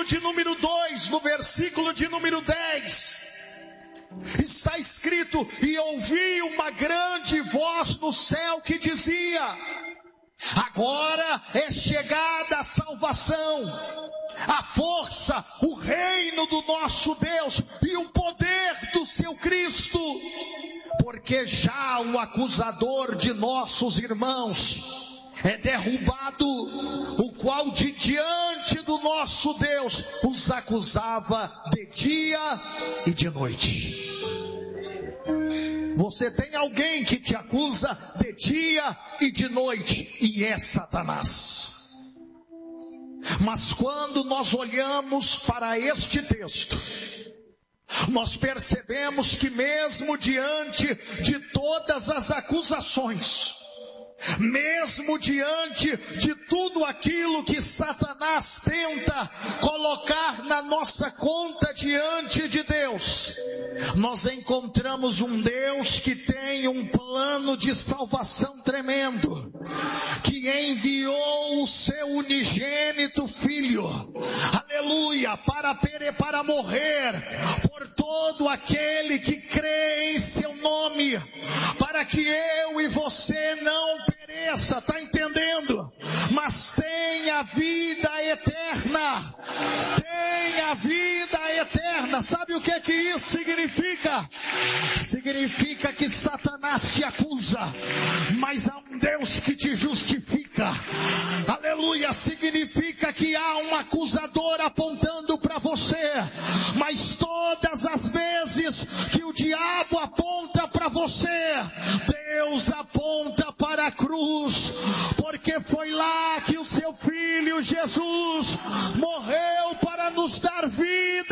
capítulo de número 2, no versículo de número 10, está escrito: e ouvi uma grande voz no céu que dizia: agora é chegada a salvação, a força, o reino do nosso Deus e o poder do seu Cristo, porque já o acusador de nossos irmãos é derrubado, o qual de diante do nosso Deus os acusava de dia e de noite. Você tem alguém que te acusa de dia e de noite, e é Satanás. Mas quando nós olhamos para este texto, nós percebemos que mesmo diante de todas as acusações, mesmo diante de tudo aquilo que Satanás tenta colocar na nossa conta diante de Deus, nós encontramos um Deus que tem um plano de salvação tremendo, que enviou o seu unigênito Filho, aleluia, para morrer por todo aquele que crê em seu nome, para que eu e você não pereça, está entendendo? Mas tenha vida eterna, tenha vida eterna. Sabe o que isso significa? Significa que Satanás te acusa, mas há um Deus que te justifica, aleluia. Significa que há um acusador apontando para você, mas todas as vezes que o diabo aponta para você, Deus aponta para a cruz, porque foi lá que o seu Filho Jesus morreu para nos dar vida